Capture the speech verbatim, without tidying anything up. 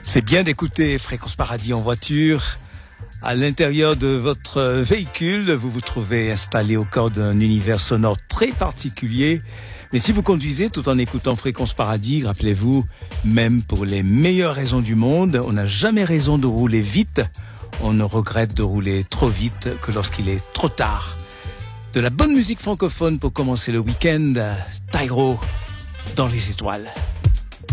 C'est bien d'écouter Fréquence Paradis en voiture. À l'intérieur de votre véhicule, vous vous trouvez installé au cœur d'un univers sonore très particulier. Mais si vous conduisez tout en écoutant Fréquence Paradis, rappelez-vous, même pour les meilleures raisons du monde, on n'a jamais raison de rouler vite. On ne regrette de rouler trop vite que lorsqu'il est trop tard. De la bonne musique francophone pour commencer le week-end. Taïro dans les étoiles.